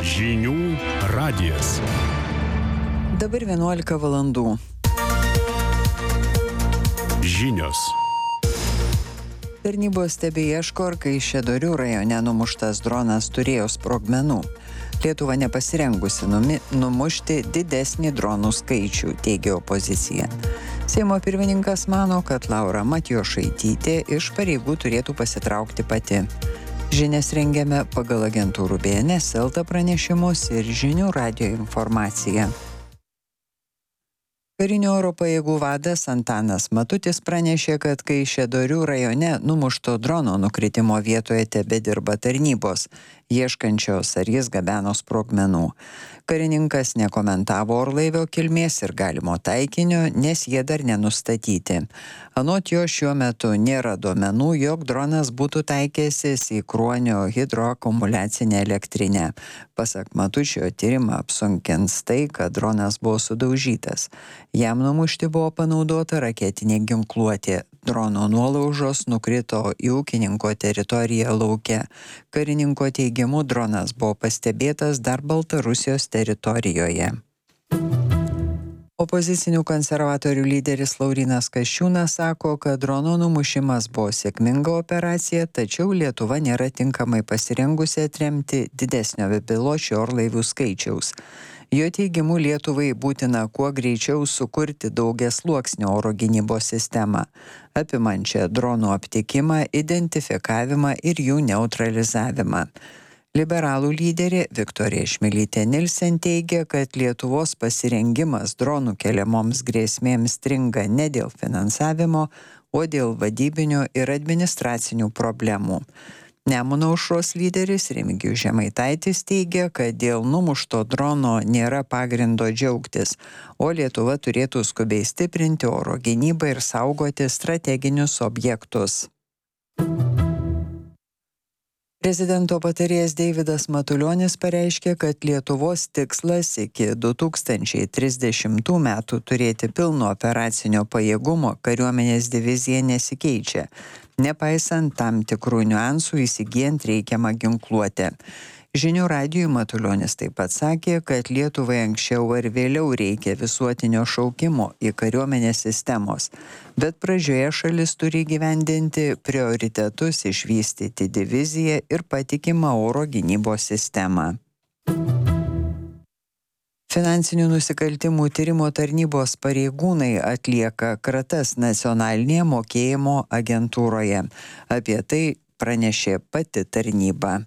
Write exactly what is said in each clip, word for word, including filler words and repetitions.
Žinių radijas. Dabar vienuolika valandų. Žinios. Tarnybos tebeieško, ar Kaišiadorių rajone numuštas dronas turėjo sprogmenų. Lietuva nepasirengusi numi, numušti didesnį dronų skaičių, teigia opozicija. Seimo pirmininkas mano, kad Laura Matjošaitytė iš pareigų turėtų pasitraukti pati. Žinias rengiame pagal agentūrų B N S L T pranešimus ir Žinių radijo informaciją. Karinių oro pajėgų vadas Antanas Matutis pranešė, kad Kaišiadorių rajone numušto drono nukritimo vietoje tebedirba tarnybos, ieškančios, ar jis gabeno sprogmenų. Karininkas nekomentavo orlaivio kilmės ir galimo taikinio, nes jie dar nenustatyti. Anot jo šiuo metu nėra duomenų, jog dronas būtų taikęsis į Kruonio hidroakumuliacinę elektrinę. Pasak Matučio, tyrimą apsunkins tai, kad dronas buvo sudaužytas. Jam numušti buvo panaudota raketinė ginkluotė. Drono nuolaužos nukrito į ūkininko teritoriją lauke. Karininko teigimu, dronas buvo pastebėtas dar Baltarusijos teritorijoje. Opozicinių konservatorių lyderis Laurynas Kasčiūnas sako, kad drono numušimas buvo sėkminga operacija, tačiau Lietuva nėra tinkamai pasirengusi atremti didesnio bepiločių orlaivių skaičiaus. Jo teigimu, Lietuvai būtina kuo greičiau sukurti daugiasluoksnio oro gynybos sistemą, apimančią dronų aptikimą, identifikavimą ir jų neutralizavimą. Liberalų lyderė Viktorija Čmilytė Nilsen teigia, kad Lietuvos pasirengimas dronų keliamoms grėsmėms stringa ne dėl finansavimo, o dėl vadybinių ir administracinių problemų. Nemuno aušros lyderis Remigijus Žemaitaitis teigia, kad dėl numušto drono nėra pagrindo džiaugtis, o Lietuva turėtų skubiai stiprinti oro gynybą ir saugoti strateginius objektus. Prezidento patarėjas Deividas Matulionis pareiškė, kad Lietuvos tikslas iki du tūkstančiai trisdešimtų metų turėti pilno operacinio pajėgumo kariuomenės divizija nesikeičia, nepaisant tam tikrų niuansų įsigyjant reikiamą ginkluotę. Žinių radijui Matulionis taip pat sakė, kad Lietuvai anksčiau ar vėliau reikia visuotinio šaukimo į kariuomenės sistemos, bet pradžioje šalis turi įgyvendinti prioritetus išvystyti diviziją ir patikimą oro gynybos sistemą. Finansinių nusikaltimų tyrimo tarnybos pareigūnai atlieka kratas nacionalinėje mokėjimo agentūroje. Apie tai pranešė pati tarnyba.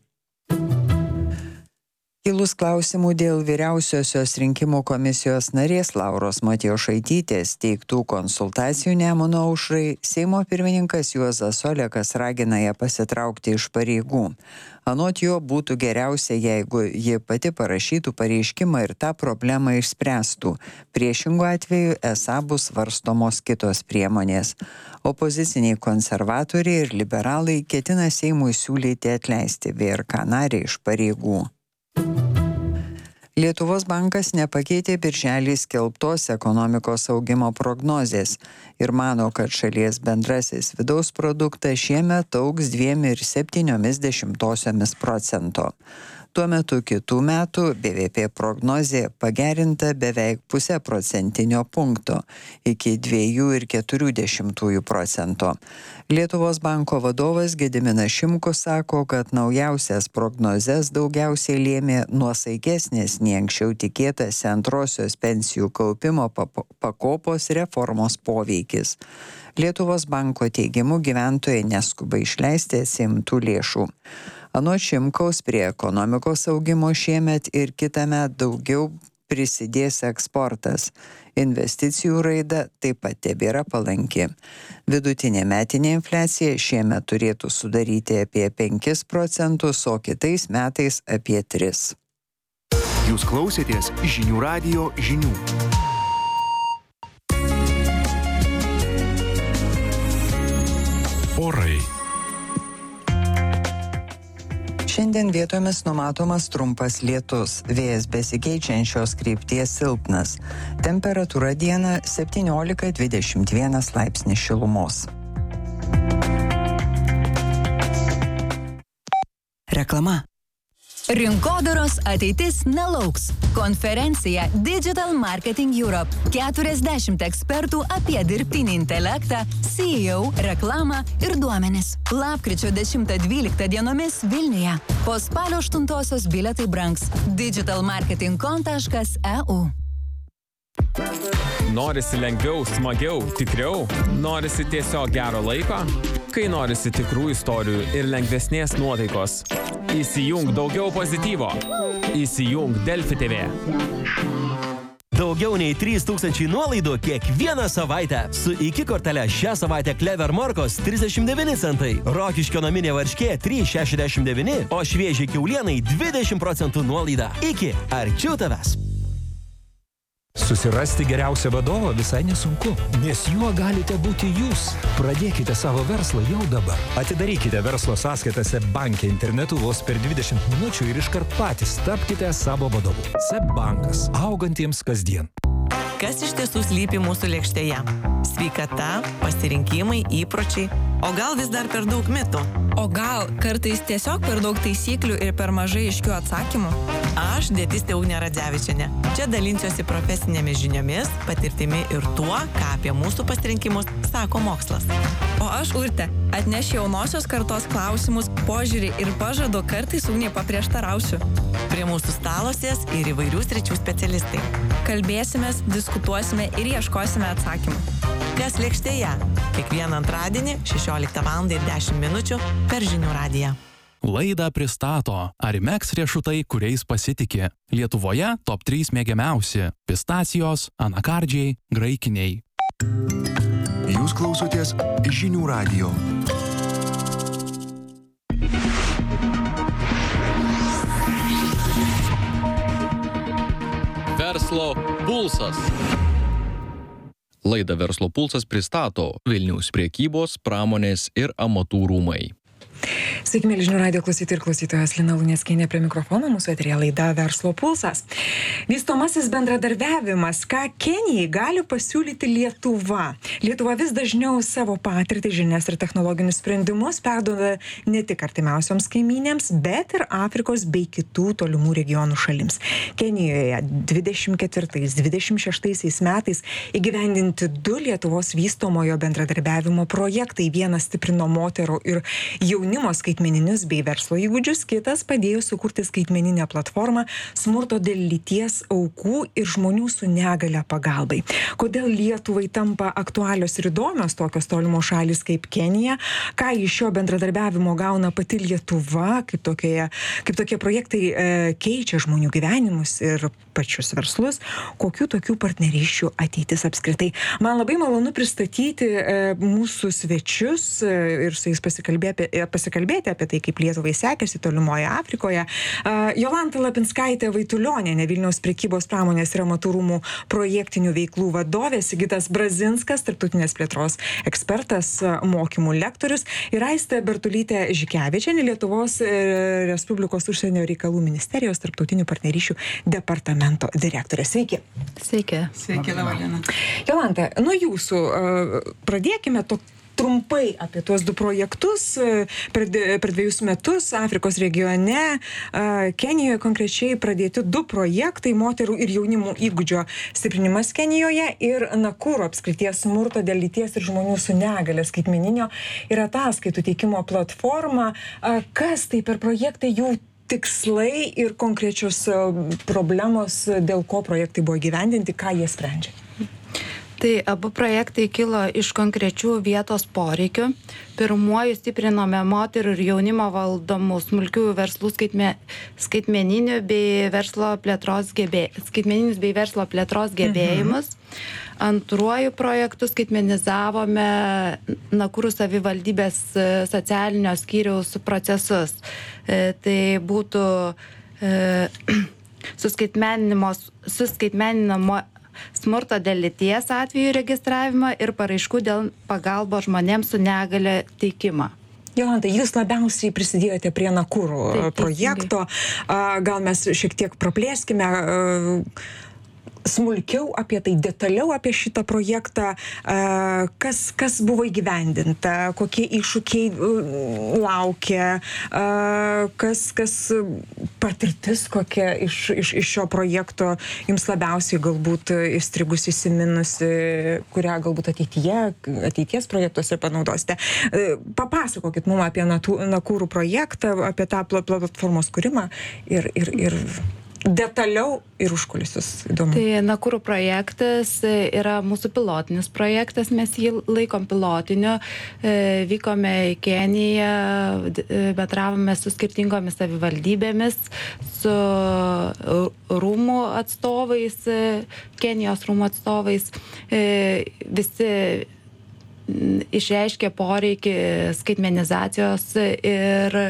Kilus klausimų dėl vyriausiosios rinkimų komisijos narės Lauros Matjošaitytės teiktų konsultacijų Nemuno aušrai, Seimo pirmininkas Juozas Olekas ragina ją pasitraukti iš pareigų. Anot jo būtų geriausia, jeigu ji pati parašytų pareiškimą ir tą problemą išspręstų. Priešingu atveju esą bus svarstomos kitos priemonės. Opoziciniai konservatoriai ir liberalai ketina Seimui siūlyti atleisti V R K narį iš pareigų. Lietuvos bankas nepakeitė birželį skelbtos ekonomikos augimo prognozės ir mano, kad šalies bendrasis vidaus produktas šiemet augs dviem ir septyniomis dešimtosiomis procento. Tuo metu kitų metų B V P prognozė pagerinta beveik pusę procentinio punkto iki dviejų ir keturių dešimtųjų procento. Lietuvos banko vadovas Gediminas Šimkus sako, kad naujausias prognozes daugiausiai lėmė nuosaikesnės nei anksčiau tikėtasi antrosios pensijų kaupimo pakopos reformos poveikis. Lietuvos banko teigimu gyventojai neskuba išleisti atsiimtų lėšų. Anot Šimkaus prie ekonomikos augimo šiemet ir kitąmet daugiau prisidės eksportas. Investicijų raida taip pat tebėra palanki. Vidutinė metinė infliacija šiemet turėtų sudaryti apie penkis procentus, o kitais metais apie tris. Jūs klausėtės Žinių radijo žinių. Orai. Šiandien vietomis numatomas trumpas lietus, vėjas besikeičiančios krypties silpnas. Temperatūra dieną septyniolika dvidešimt vienas laipsnis šilumos. Reklama. Rinkodaros ateitis nelauks. Konferencija Digital Marketing Europe. keturiasdešimt ekspertų apie dirbtinį intelektą, C E O, reklamą ir duomenis. Lapkričio dešimtą dvyliktą dienomis Vilniuje. Po spalio aštuntosios bilietai brangs. digital marketing com taškas e u. Norisi lengviau, smagiau, tikriau? Norisi tiesiog gero laiko? Kai norisi tikrų istorijų ir lengvesnės nuotaikos? Įsijung daugiau pozityvo. Įsijung Delfi T V. Daugiau nei trys tūkstančiai nuolaidų kiekvieną savaitę. Su iki kortele šią savaitę Clever morkos trisdešimt devyni centai, Rokiškio naminė varškė trys šešiasdešimt devyni, o šviežiai kiaulienai dvidešimt procentų nuolaida. Iki arčiau tavęs. Susirasti geriausią vadovą visai nesunku, nes juo galite būti jūs. Pradėkite savo verslą jau dabar. Atidarykite verslo sąskaitas SEB banke internetu vos per dvidešimt minučių ir iškart patys tapkite savo vadovu. SEB bankas, augantiems kasdien. Kas iš tiesų slypi mūsų lėkštėje? Sveikata, pasirinkimai, įpročiai, o gal vis dar per daug mitų? O gal kartais tiesiog per daug taisyklių ir per mažai aiškių atsakymų? Aš dietistė Ugnė Radzevičienė. Čia dalinsiuosi profesinėmis žiniomis, patirtimi ir tuo, ką apie mūsų pasirinkimus sako mokslas. O aš Urtė, atnešiu jaunosios kartos klausimus, požiūrį ir pažadu kartais Ugnė paprieštarausiu. Prie mūsų stalo sės ir įvairių sričių specialistai. Kalbėsimės, diskutuosime ir ieškosime atsakymų. Kas lėkštėje? Kiekvieną antradienį šešioliktą valandą ir dešimt minučių per Žinių radiją. Laidą pristato Arimex riešutai, kuriais pasitiki. Lietuvoje top trys mėgiamiausi – pistacijos, anakardžiai, graikiniai. Jūs klausotės Žinių radijo. Verslo pulsas. Laidą Verslo pulsas pristato Vilniaus prekybos, pramonės ir amatų rūmai. Sveiki, mėly Žinių radijo klausytojai ir klausytojos, Lina Luneckienė prie mikrofono, mūsų eteryje laida Verslo pulsas. Vystomasis bendradarbiavimas, ką Kenijai gali pasiūlyti Lietuva. Lietuva vis dažniau savo patirtį, žinias ir technologinius sprendimus perduoda ne tik artimiausioms kaimynėms, bet ir Afrikos bei kitų tolimų regionų šalims. Kenijoje dvidešimt ketvirtais dvidešimt šeštais metais įgyvendinti du Lietuvos vystomojo bendradarbiavimo projektai. Vienas stiprino moterų ir jaunimo skaitmeninius bei verslo įgūdžius, kitas padėjo sukurti skaitmeninę platformą smurto dėl lyties aukų ir žmonių su negalia pagalbai. Kodėl Lietuvai tampa aktualios ir įdomios tokios tolimos šalys kaip Kenija, ką iš šio bendradarbiavimo gauna pati Lietuva, kaip tokie, kaip tokie projektai e, keičia žmonių gyvenimus ir pačius verslus, kokių tokių partnerysčių ateitis apskritai. Man labai malonu pristatyti e, mūsų svečius e, ir su jais pasikalbėti, pasikalbėti apie tai, kaip Lietuvai sekėsi tolimoje Afrikoje. Jolanta Lapinskaitė Vaitulionienė, Vilniaus prekybos, pramonės ir amatų rūmų projektinių veiklų vadovė, Sigitas Brazinskas, tarptautinės plėtros ekspertas, mokymų lektorius, ir Aistė Bertulytė Žikevičienė, Lietuvos Respublikos užsienio reikalų ministerijos tarptautinių partnerysčių departamento direktorė. Sveiki. Sveiki. Sveiki, laba diena. Jolanta, nuo jūsų pradėkime to trumpai apie tuos du projektus per, per dviejus metus Afrikos regione, Kenijoje konkrečiai pradėti du projektai, moterų ir jaunimo įgūdžio stiprinimas Kenijoje ir Nakuru apskrities smurto dėl lyties ir žmonių su negalia skaitmeninio ir ataskaitų teikimo platforma. Kas tai per projektai, jų tikslai ir konkrečios problemos, dėl ko projektai buvo įgyvendinti, ką jie sprendžia? Tai abu projektai kilo iš konkrečių vietos poreikių. Pirmuoju stiprinome moterų ir jaunimo valdomų smulkiųjų verslų skaitme, skaitmeninių bei verslo plėtros gebė, skaitmeninius bei verslo plėtros gebėjimus. Mhm. Antruoju projektu skaitmenizavome Nakuru savivaldybės socialinio skyriaus procesus. E, tai būtų e, suskaitmeninimo, suskaitmeninimo smurto dėl lyties atvejų registravimą ir paraiškų dėl pagalbos žmonėms su negalia teikimą. Jolanta, jūs labiausiai prisidėjote prie Nakuru Taip, projekto. Gal mes šiek tiek praplėskime. smulkiau apie tai, detaliau apie šitą projektą, kas, kas buvo įgyvendinta, kokie iššūkiai laukia, kas, kas patirtis kokia iš, iš, iš šio projekto jums labiausiai galbūt įstrigus įsiminusi, kurią galbūt ateityje, ateities projektuose panaudosite. Papasakokit mums apie Nakuru projektą, apie tą platformos kūrimą ir, ir, ir detaliau ir užkulisius įdomu. Tai Nakuru projektas yra mūsų pilotinis projektas, mes jį laikom pilotiniu. Vykome į Keniją, bendravome su skirtingomis savivaldybėmis, su rūmų atstovais, Kenijos rūmų atstovais. Visi išreiškė poreikį skaitmenizacijos ir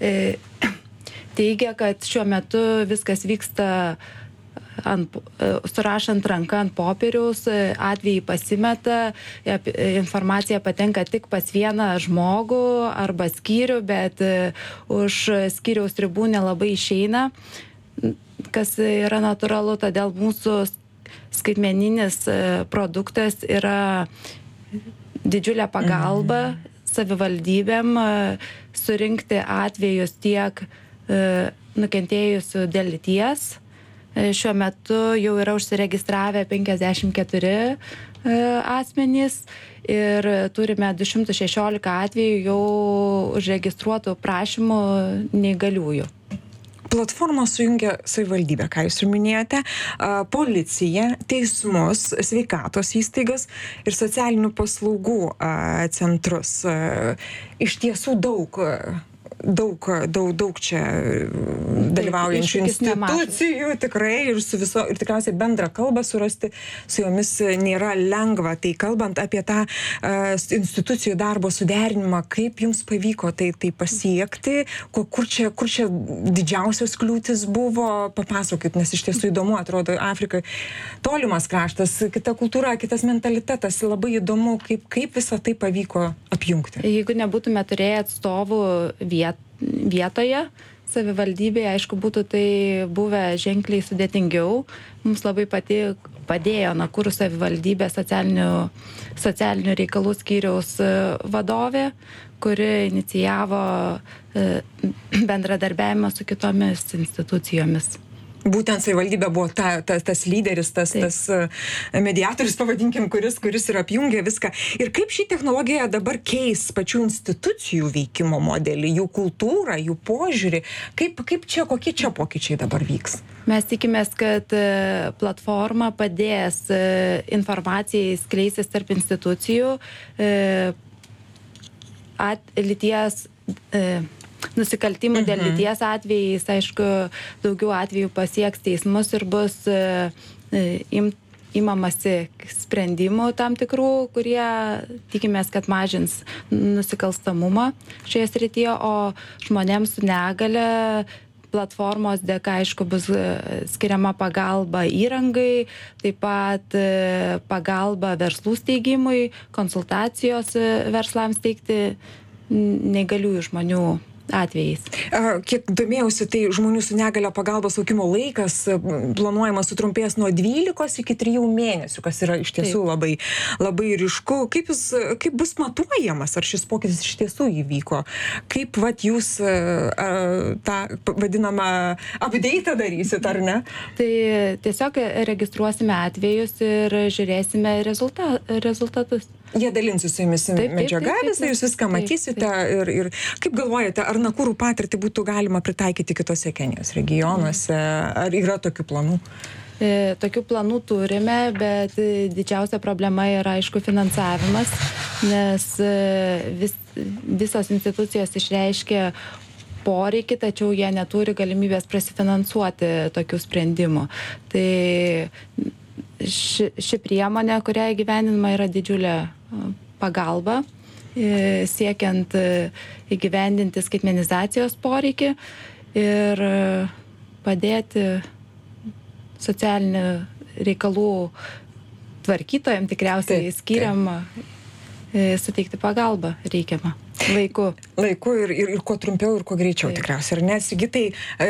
teigia, kad šiuo metu viskas vyksta ant, surašant ranką ant popieriaus, atvejai pasimeta, informacija patenka tik pas vieną žmogų arba skyrių, bet už skyriaus ribų nelabai išeina, kas yra natūralu, todėl mūsų skaitmeninis produktas yra didžiulė pagalba savivaldybėm surinkti atvejus tiek nukentėjusių dėl lyties. Šiuo metu jau yra užsiregistravę penkiasdešimt keturi asmenys ir turime du šimtus šešiolika atvejų jau užregistruotų prašymų neįgaliųjų. Platforma sujungia savivaldybę, ką jūs ir minėjote, policiją, teismus, sveikatos įstaigas ir socialinių paslaugų centrus. Iš tiesų daug daug, daug, daug čia dalyvaujančių institucijų tikrai ir su viso, ir tikriausiai bendrą kalbą surasti su jomis nėra lengva. Tai kalbant apie tą uh, institucijų darbo suderinimą, kaip jums pavyko tai, tai pasiekti, kur, kur, čia, kur čia didžiausios kliūtis buvo, papasakokit, nes iš tiesų įdomu, atrodo, Afrikai tolimas kraštas, kita kultūra, kitas mentalitetas, labai įdomu, kaip, kaip visą tai pavyko apjungti. Jeigu nebūtume turėję atstovų vietoje, vietoje, savivaldybėje, aišku, būtų tai buvę ženkliai sudėtingiau. Mums labai pati, padėjo Nakuru savivaldybė socialinių, socialinių reikalų skyriaus vadovė, kuri inicijavo bendradarbiavimą su kitomis institucijomis. Būtent savivaldybė buvo ta, ta, tas lyderis, tas, tas mediatorius, pavadinkim, kuris, kuris ir apjungia viską. Ir kaip ši technologija dabar keis pačių institucijų veikimo modelį, jų kultūrą, jų požiūrį? Kaip, kaip čia, kokie čia pokyčiai dabar vyks? Mes tikimės, kad platforma padės informacijai skleistis tarp institucijų, at, lyties nusikaltimų dėl lyties atvejais, aišku, daugiau atvejų pasieks teismus ir bus im, imamasi sprendimų tam tikrų, kurie tikimės, kad mažins nusikalstamumą šioje srityje, o žmonėms su negale platformos dėka, aišku, bus skiriama pagalba įrangai, taip pat pagalba verslų steigimui, konsultacijos verslams teikti neįgaliųjų žmonių atvejais. Kiek domėjausi, tai žmonių su negale pagalbos laukimo laikas planuojamas sutrumpės nuo dvylikos iki trijų mėnesių, kas yra iš tiesų Taip. labai, labai ryšku. Kaip, jūs, kaip bus matuojamas, ar šis pokytis iš tiesų įvyko? Kaip vat, jūs a, tą vadinamą update darysit, ar ne? Tai tiesiog registruosime atvejus ir žiūrėsime rezulta, rezultatus. Jie dalinsis su jumis medžiaga, visą jūs viską matysite. Taip, taip. Ir, ir kaip galvojate, ar Nakuru patirtį būtų galima pritaikyti kitose Kenijos regionuose? Ar yra tokių planų? E, tokių planų turime, bet didžiausia problema yra, aišku, finansavimas, nes vis, visos institucijos išreiškia poreikį, tačiau jie neturi galimybės prasifinansuoti tokių sprendimų. Tai ši, ši priemonė, kurią įgyvendinama, yra didžiulė pagalba siekiant įgyvendinti skaitmenizacijos poreikį ir padėti socialinių reikalų tvarkytojams, tikriausiai skiriam suteikti pagalbą reikiamą. Laiku. Laiku ir, ir, ir kuo trumpiau, ir kuo greičiau Taip. tikriausiai. Ir nes, Sigitai,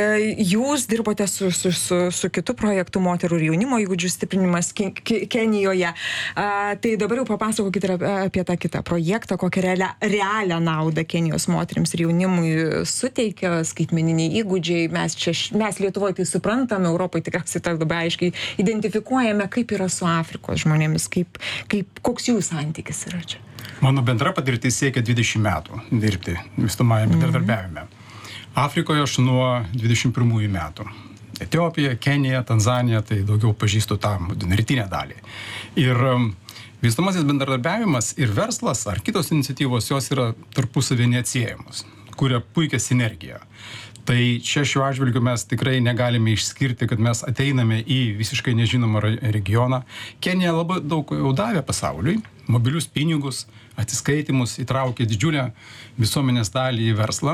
jūs dirbote su, su, su, su kitu projektu moterų ir jaunimo įgūdžių stiprinimas Kenijoje. A, tai dabar jau papasakokite apie tą kitą projektą, kokią realią, realią naudą Kenijos moterims ir jaunimui suteikia skaitmeniniai įgūdžiai. Mes, čia, mes Lietuvoje tai suprantame, Europoje tikriausiai tai labai aiškiai identifikuojame, kaip yra su Afrikos žmonėmis, kaip, kaip, koks jų santykis yra čia. Mano bendra patirtis siekia dvidešimt metų dirbti vystomajame bendradarbiavime. Afrikoje aš nuo dvidešimt pirmųjų metų. Etiopija, Kenija, Tanzanija, tai daugiau pažįstu tą rytinę dalį. Ir vystomasis bendradarbiavimas ir verslas ar kitos iniciatyvos, jos yra tarpusavį neatsiejamos, kuria puikia sinergija. Tai čia šiuo atžvilgiu mes tikrai negalime išskirti, kad mes ateiname į visiškai nežinomą regioną. Kenija labai daug jau davė pasauliui, mobilius pinigus, atsiskaitimus, įtraukė didžiulę visuomenės dalį į verslą.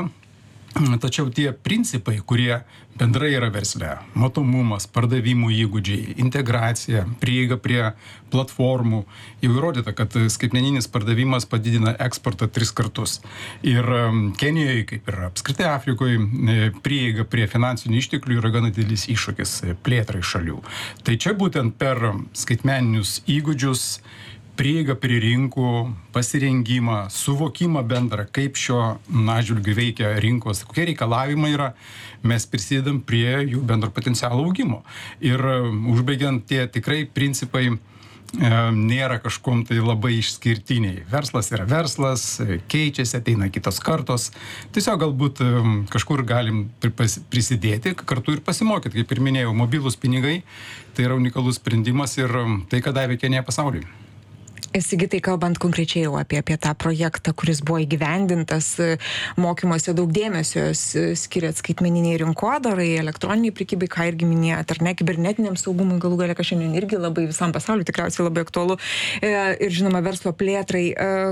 Tačiau tie principai, kurie bendrai yra versle, matomumas, pardavimų įgūdžiai, integracija, prieiga prie platformų, jau įrodyta, kad skaitmeninis pardavimas padidina eksportą tris kartus. Ir Kenijoje, kaip ir apskritai Afrikoje, prieiga prie finansinių išteklių yra gana didelis iššūkis plėtrai šalių. Tai čia būtent per skaitmeninius įgūdžius, prieiga prie rinkų, pasirengimą, suvokimą bendrą, kaip šio atžvilgiu veikia rinkos, kokie reikalavimai yra, mes prisidedam prie jų bendro potencialo augimo. Ir užbaigiant, tie tikrai principai e, nėra kažkom tai labai išskirtiniai. Verslas yra verslas, keičiasi, ateina kitos kartos. Tiesiog galbūt e, kažkur galim prisidėti, kartu ir pasimokyti. Kaip ir minėjau, mobilūs pinigai, tai yra unikalus sprendimas ir tai, ką davė Kenija pasauliui. Sigitai, kalbant konkrečiai jau apie, apie tą projektą, kuris buvo įgyvendintas, mokymuose daug dėmesio skiriat skaitmeniniai rinkodarai, elektroniniai prekybai, ką irgi minėjot, ar ne, kibernetiniam saugumui, galų gale, kas šiandien irgi labai visam pasauliu tikriausiai labai aktualu, ir žinoma verslo plėtrai.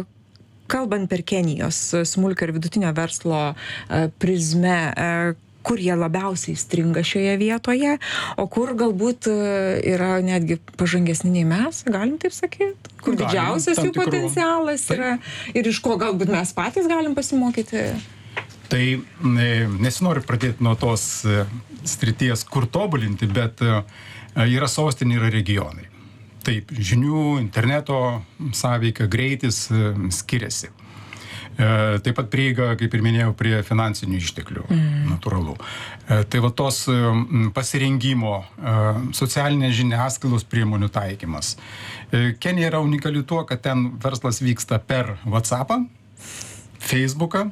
Kalbant per Kenijos smulkio ir vidutinio verslo prizmę, kur jie labiausiai stringa šioje vietoje, o kur galbūt yra netgi pažangesni nei mes, galim taip sakyti? Kur galim, didžiausias jų tikrų potencialas yra ir iš ko galbūt mes patys galim pasimokyti? Tai nesinori pradėti nuo tos srities, kur tobulinti, bet yra sostinė, yra regionai. Taip, žinių, interneto sąveika, greitis skiriasi. Taip pat prieiga, kaip ir minėjau, prie finansinių išteklių, mm. natūralu. Tai va tos pasirengimo, socialinės žiniasklaidos priemonių taikymas. Kenija yra unikali tuo, kad ten verslas vyksta per WhatsAppą, Facebooką.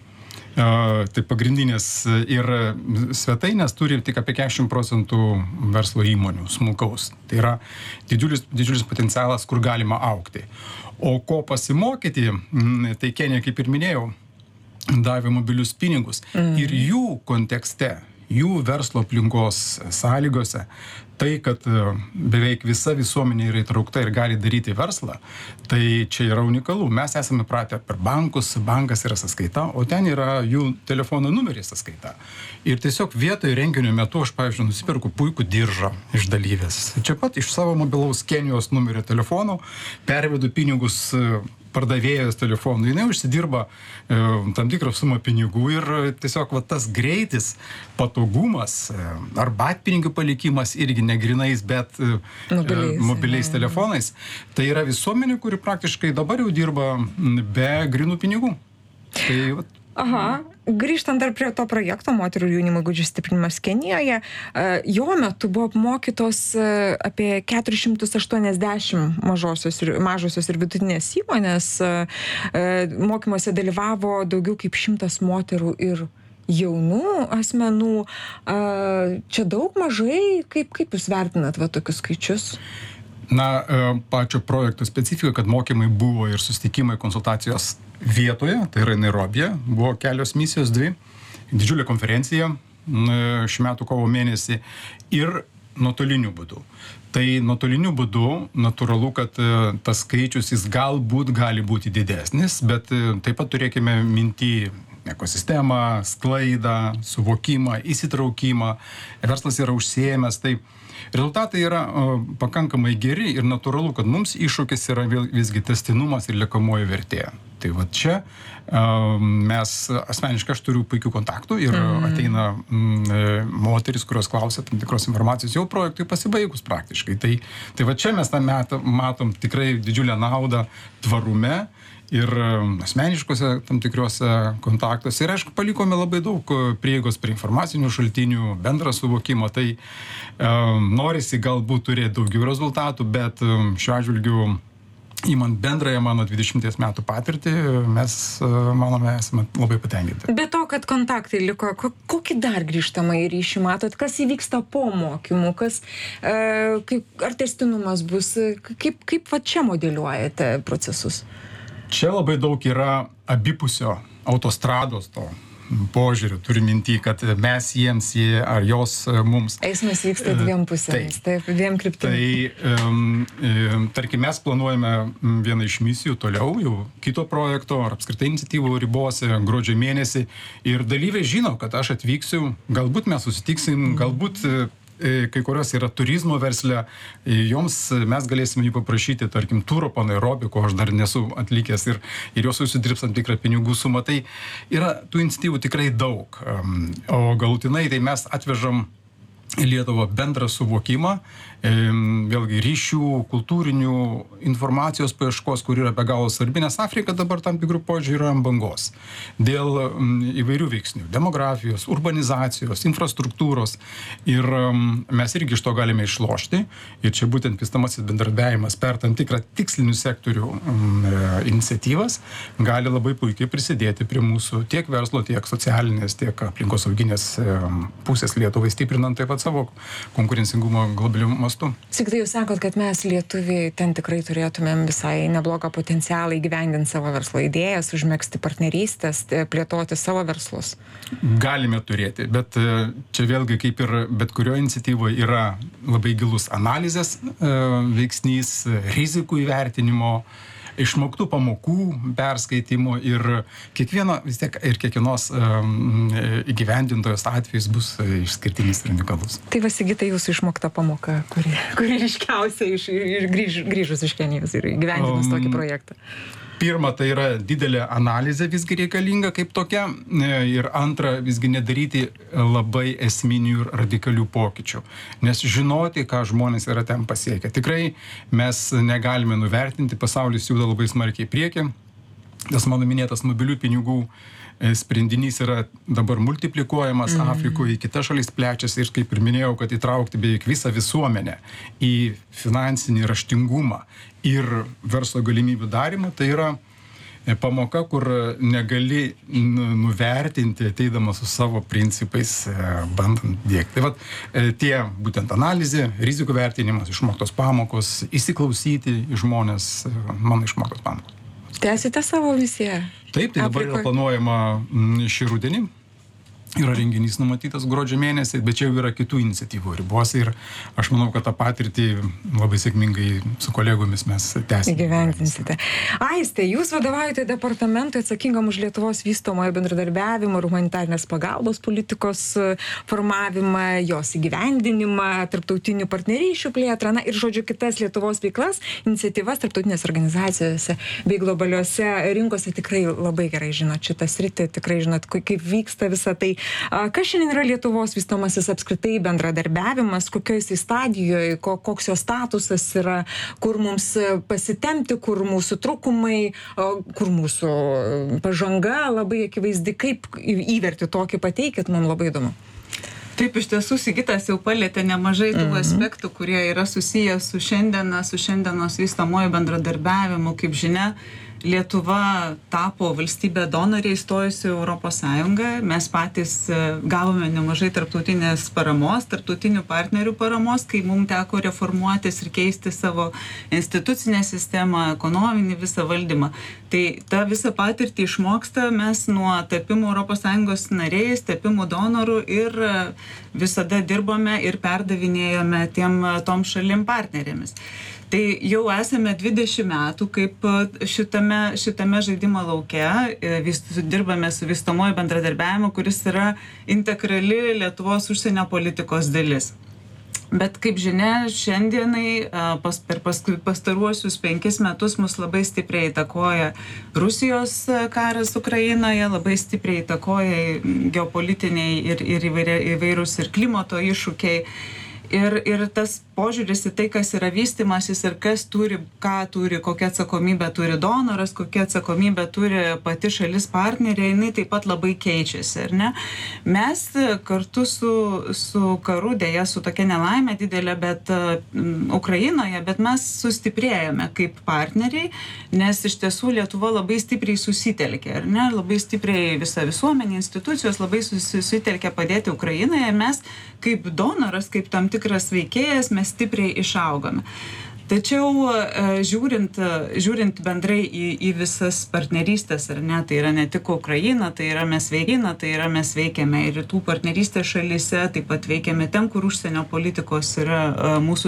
Tai pagrindinės ir svetainės turi tik apie keturiasdešimt procentų verslo įmonių smulkaus. Tai yra didžiulis, didžiulis potencialas, kur galima augti. O ko pasimokyti, tai Kenija, kaip ir minėjau, davė mobilius pinigus. Mm. Ir jų kontekste, jų verslo aplinkos sąlygose, tai, kad beveik visa visuomenė yra įtraukta ir gali daryti verslą, tai čia yra unikalu. Mes esame pratę per bankus, bankas yra sąskaita, o ten yra jų telefono numeris sąskaita. Ir tiesiog vietoje renginio metu aš, pavyzdžiui, nusipirku puikų diržą iš dalyvės. Čia pat iš savo mobilaus Kenijos numerio telefono pervedu pinigus pardavėjos telefonu. Jinai užsidirba e, tam tikrą sumą pinigų ir tiesiog va, tas greitis, patogumas, e, ar batpinigių palikimas irgi negrinais, bet e, mobiliais, mobiliais telefonais. Tai yra visuomenė, kuri praktiškai dabar jau dirba be grinų pinigų. Tai, va, Aha. Grįžtant dar prie to projekto moterų ir jaunimo įgūdžių stiprinimas Kenijoje, jo metu buvo apmokytos apie keturi šimtai aštuoniasdešimt mažosios ir, mažosios ir vidutinės įmonės. Mokymuose dalyvavo daugiau kaip šimtas moterų ir jaunų asmenų. Čia daug mažai, kaip, kaip jūs vertinat va, tokius skaičius? Na, pačio projekto specifika, kad mokymai buvo ir susitikimai, konsultacijos vietoje, tai yra Nairobije, buvo kelios misijos, dvi, didžiulė konferencija šių metų kovo mėnesį ir nuotoliniu būdu. Tai nuotoliniu būdu natūralu, kad tas skaičius jis galbūt gali būti didesnis, bet taip pat turėkime minty ekosistemą, sklaidą, suvokimą, įsitraukimą. Verslas yra užsiėmęs. Tai rezultatai yra o, pakankamai geri ir natūralu, kad mums iššūkis yra visgi tęstinumas ir liekamoji vertė. Tai va čia o, mes, asmeniškai aš turiu puikių kontaktų ir mm. ateina m, moteris, kurios klausia tam tikros informacijos jau projektui pasibaigus praktiškai. Tai, tai va čia mes tą metą matom tikrai didžiulę naudą tvarume ir asmeniškose tam tikriuose kontaktuose. Ir aišku, palikome labai daug prieigos prie informacinių šaltinių, bendrą suvokimą. Tai um, norisi galbūt turėti daugiau rezultatų, bet um, šiuo atžvilgiu, įmant bendrąją mano dvidešimties metų patirtį, mes, manome, esame labai patenkinti. Be to, kad kontaktai liko, kokį dar grįžtamą į ryšį matot, kas įvyksta po mokymų, kas, e, kaip, ar tęstinumas bus, kaip, kaip va čia modeliuojate procesus? Čia labai daug yra abipusio autostrados to požiūrių, turi mintį, kad mes jiems, jie, ar jos mums. Eismas vyksta dviem pusėmis, taip, dviem kryptimis. Tai, um, tarkim, mes planuojame vieną iš misijų toliau, jau kito projekto, ar apskritai iniciatyvų ribose, gruodžio mėnesį, ir dalyviai žino, kad aš atvyksiu, galbūt mes susitiksim, galbūt kai kurios yra turizmo versle, joms mes galėsime jų paprašyti, tarkim, turo po Nairobį, ko aš dar nesu atlikęs, ir, ir jos susidirbs tam tikrą pinigų sumą. Tai yra tų iniciatyvų tikrai daug. O galutinai tai mes atvežam į Lietuvą bendrą suvokimą, vėlgi ryšių, kultūrinių, informacijos paieškos, kur yra be galo svarbi, nes Afrika dabar tam tikrų požiūrį yra ant bangos. Dėl įvairių veiksnių, demografijos, urbanizacijos, infrastruktūros, ir mes irgi iš to galime išlošti. Ir čia būtent vystamasis bendradarbiavimas per tam tikrą tikslinių sektorių iniciatyvas gali labai puikiai prisidėti prie mūsų tiek verslo, tiek socialinės, tiek aplinkosauginės pusės Lietuvai, stiprinant taip pat savo konkurencingumą globaliu mastu. Sigtai, jūs sakot, kad mes lietuviai ten tikrai turėtumėm visai neblogą potencialą įgyvendinti savo verslo idėjas, užmegzti partnerystės, plėtoti savo verslus. Galime turėti, bet čia vėlgi kaip ir bet kurio iniciatyvoje yra labai gilus analizės veiksnys, rizikų įvertinimo, išmoktų pamokų perskaitimo, ir kiekvieno vis tiek ir kiekvienos um, įgyvendintojos atvejs bus išskirtinis ir unikalus. Tai va, Sigita, jūsų išmokta pamoka, kuri, kuri ryškiausia iš, iš grįž, grįžus iš Kenijos ir įgyvendinus um, tokį projektą. Pirma, tai yra didelė analizė visgi reikalinga kaip tokia, ir antra, visgi nedaryti labai esminių ir radikalių pokyčių, nes žinoti, ką žmonės yra ten pasiekę. Tikrai mes negalime nuvertinti, pasaulis juda labai smarkiai į priekį, tas mano minėtas mobilių pinigų sprendinys yra dabar multiplikuojamas mm. Afrikoje, į kitas šalis plečiasi, ir kaip ir minėjau, kad įtraukti beveik visą visuomenę į finansinį raštingumą ir verslo galimybių darimą, tai yra pamoka, kur negali nuvertinti, ateidamas su savo principais, bandant dėkti. Tai vat, tie būtent analizė, rizikų vertinimas, išmoktos pamokos, įsiklausyti į žmonės, mano išmoktos pamokos. Tęsite savo misiją? Taip, tai dabar yra planuojama šį rudenį. Yra renginys numatytas gruodžio mėnesį, bet čia jau yra kitų iniciatyvų ribose, ir aš manau, kad tą patirtį labai sėkmingai su kolegomis mes tęsime. Įgyvendinsite. Aiste, jūs vadovaujate departamentui atsakingam už Lietuvos vystomojo bendradarbiavimo ir humanitarnės pagalbos politikos formavimą, jos įgyvendinimą, tarptautinių partnerysčių plėtrą, na ir žodžiu kitas Lietuvos veiklas, iniciatyvas tarptautinės organizacijose bei globaliuose rinkose. Tikrai labai gerai žinot šitą sritį, tikrai žinot, kaip vyksta visa tai. Kas šiandien yra Lietuvos vystomasis apskritai bendradarbiavimas, kokioj jisai stadijoje, koks jo statusas yra, kur mums pasitemti, kur mūsų trūkumai, kur mūsų pažanga labai akivaizdi, kaip įverti tokį pateikit, mums labai įdomu. Taip, iš tiesų, Sigitas jau palėtė nemažai tų mm-hmm. aspektų, kurie yra susiję su šiandiena, su šiandienos vystomojo bendradarbiavimu. Kaip žinia, Lietuva tapo valstybė donorė įstojusi Europos Sąjungą. Mes patys gavome nemažai tarptautinės paramos, tarptautinių partnerių paramos, kai mums teko reformuotis ir keisti savo institucinę sistemą, ekonominį visą valdymą. Tai tą visą patirtį išmoksta mes nuo tapimo Europos Sąjungos nariais, tapimo donorų ir visada dirbome ir perdavinėjome tiem tom šalim partnerėmis. Tai jau esame dvidešimt metų, kaip šitame, šitame žaidimo lauke, vis, dirbame su vystomuoju bendradarbiavimu, kuris yra integrali Lietuvos užsienio politikos dalis. Bet kaip žinia, šiandienai pas, per pas, pastaruosius penkis metus mus labai stipriai įtakoja Rusijos karas Ukrainoje, labai stipriai įtakoja geopolitiniai ir, ir įvairia, įvairūs ir klimato iššūkiai. Ir, ir tas požiūris į tai, kas yra vystimasis ir kas turi, ką turi, kokią atsakomybę turi donoras, kokią atsakomybę turi pati šalis partnerė, jinai taip pat labai keičiasi, ar ne? Mes kartu su, su karu, dėja, su tokia nelaimė didelė, bet um, Ukrainoje, bet mes sustiprėjome kaip partneriai, nes iš tiesų Lietuva labai stipriai susitelkė, ar ne? Labai stipriai visa visuomenė, institucijos labai susitelkė padėti Ukrainoje ir mes kaip donoras, kaip tam tikras veikėjas, mes stipriai išaugame. Tačiau žiūrint, žiūrint bendrai į, į visas partnerystės, ar ne, tai yra ne tik Ukraina, tai yra mes veikina, tai yra mes veikiame ir rytų partnerystės šalyse, taip pat veikiame ten, kur užsienio politikos yra mūsų